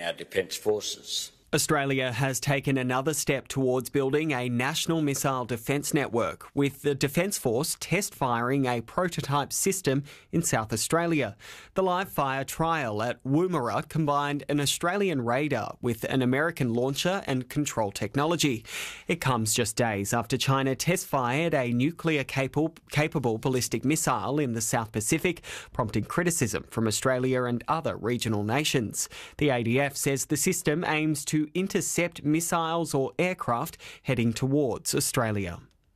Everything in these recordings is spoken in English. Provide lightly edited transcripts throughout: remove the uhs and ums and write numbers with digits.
our defence forces. Australia has taken another step towards building a national missile defence network, with the Defence Force test firing a prototype system in South Australia. The live fire trial at Woomera combined an Australian radar with an American launcher and control technology. It comes just days after China test fired a nuclear-capable ballistic missile in the South Pacific, prompting criticism from Australia and other regional nations. The ADF says the system aims to intercept missiles or aircraft heading towards Australia.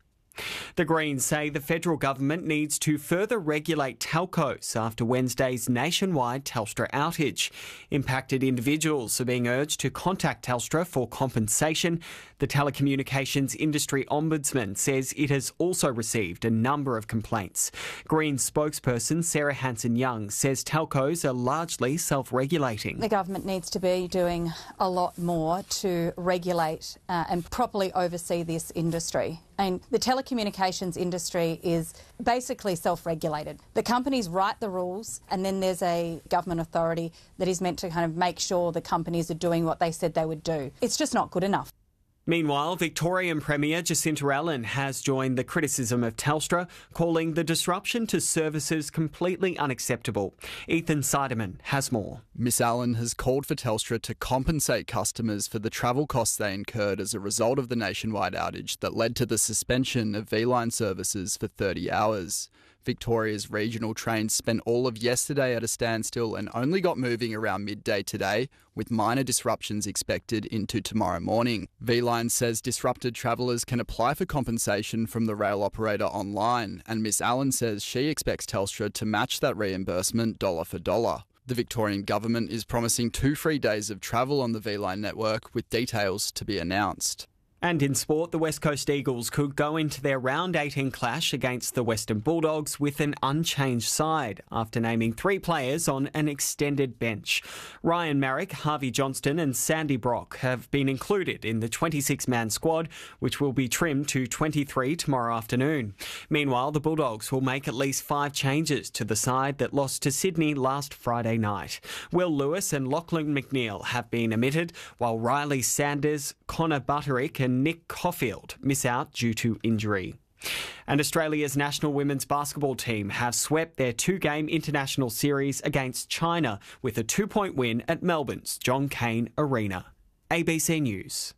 The Greens say the federal government needs to further regulate telcos after Wednesday's nationwide Telstra outage. Impacted individuals are being urged to contact Telstra for compensation. The Telecommunications Industry Ombudsman says it has also received a number of complaints. Greens spokesperson Sarah Hanson-Young says telcos are largely self-regulating. The government needs to be doing a lot more to regulate and properly oversee this industry. And the telecommunications industry is basically self-regulated. The companies write the rules, and then there's a government authority that is meant to kind of make sure the companies are doing what they said they would do. It's just not good enough. Meanwhile, Victorian Premier Jacinta Allen has joined the criticism of Telstra, calling the disruption to services completely unacceptable. Ethan Seidemann has more. Miss Allen has called for Telstra to compensate customers for the travel costs they incurred as a result of the nationwide outage that led to the suspension of V-Line services for 30 hours. Victoria's regional trains spent all of yesterday at a standstill and only got moving around midday today, with minor disruptions expected into tomorrow morning. V-Line says disrupted travellers can apply for compensation from the rail operator online, and Miss Allen says she expects Telstra to match that reimbursement dollar for dollar. The Victorian government is promising 2 free days of travel on the V-Line network, with details to be announced. And in sport, the West Coast Eagles could go into their round 18 clash against the Western Bulldogs with an unchanged side after naming 3 players on an extended bench. Ryan Marrick, Harvey Johnston and Sandy Brock have been included in the 26-man squad, which will be trimmed to 23 tomorrow afternoon. Meanwhile, the Bulldogs will make at least 5 changes to the side that lost to Sydney last Friday night. Will Lewis and Lachlan McNeil have been omitted, while Riley Sanders, Connor Butterick and Nick Caulfield miss out due to injury. And Australia's national women's basketball team have swept their 2-game international series against China with a 2-point win at Melbourne's John Cain Arena. ABC News.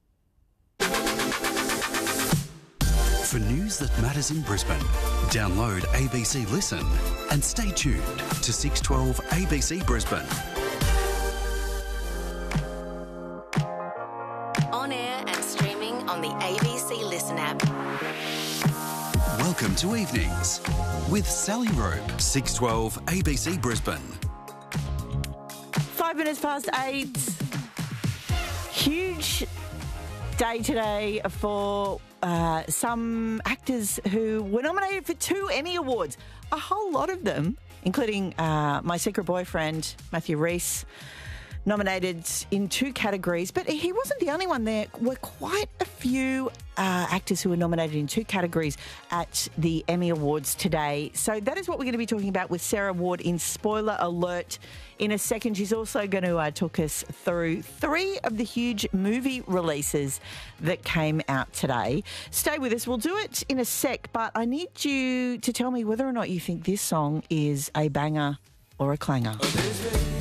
For news that matters in Brisbane, download ABC Listen and stay tuned to 612 ABC Brisbane. On air and streaming on the ABC Listen app. Welcome to Evenings with Sally Rope, 612 ABC Brisbane. 5 minutes past 8. Huge day today for some actors who were nominated for 2 Emmy Awards. A whole lot of them, including My Secret Boyfriend, Matthew Rhys, nominated in 2 categories, but he wasn't the only one. There were quite a few actors who were nominated in 2 categories at the Emmy Awards today. So that is what we're going to be talking about with Sarah Ward in Spoiler Alert in a second. She's also going to talk us through 3 of the huge movie releases that came out today. Stay with us. We'll do it in a sec, but I need you to tell me whether or not you think this song is a banger or a clanger.